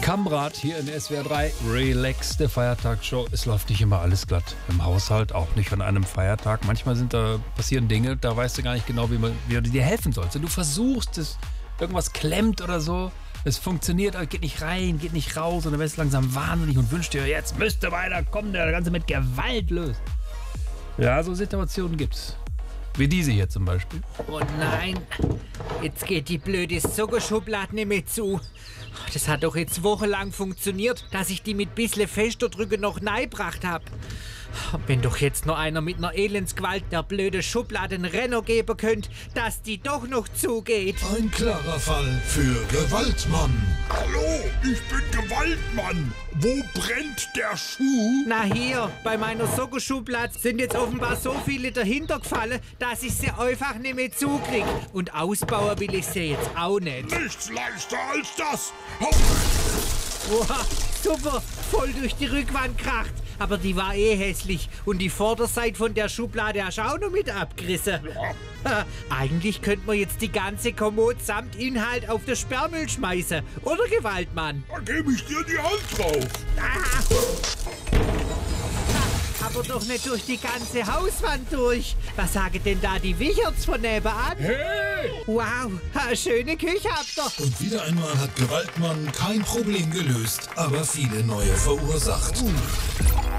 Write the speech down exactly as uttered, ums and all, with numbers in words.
Kamrat hier in S W R drei. Relaxte Feiertagsshow. Es läuft nicht immer alles glatt im Haushalt, auch nicht an einem Feiertag. Manchmal sind da passieren Dinge, da weißt du gar nicht genau, wie, man, wie du dir helfen sollst. Und du versuchst es, irgendwas klemmt oder so. Es funktioniert, aber geht nicht rein, geht nicht raus. Und dann wirst du langsam wahnsinnig und wünschst dir, jetzt müsste weiter kommen, der das Ganze mit Gewalt löst. Ja, so Situationen gibt's. Wie diese hier zum Beispiel. Oh nein, jetzt geht die blöde Zuckerschublade nicht mehr zu. Das hat doch jetzt wochenlang funktioniert, dass ich die mit bissle fester drücke noch neibracht hab. Wenn doch jetzt noch einer mit einer Elendsgewalt der blöde Schublade einen Renner geben könnt, dass die doch noch zugeht. Ein klarer Fall für Gewaltmann. Hallo, ich bin Gewaltmann. Wo brennt der Schuh? Na hier, bei meiner Sockenschublade sind jetzt offenbar so viele dahinter gefallen, dass ich sie einfach nicht mehr zukrieg. Und ausbauen will ich sie jetzt auch nicht. Nichts leichter als das. Hau! Oha, super, voll durch die Rückwand kracht. Aber die war eh hässlich und die Vorderseite von der Schublade hast du auch noch mit abgerissen. Ja. Eigentlich könnte man jetzt die ganze Kommode samt Inhalt auf den Sperrmüll schmeißen, oder Gewaltmann? Da gebe ich dir die Hand drauf. Ah. Aber doch nicht durch die ganze Hauswand durch. Was sagen denn da die Wicherts von nebenan? Hey! Wow, eine schöne Küche habt ihr. Und wieder einmal hat Gewaltmann kein Problem gelöst, aber viele neue verursacht.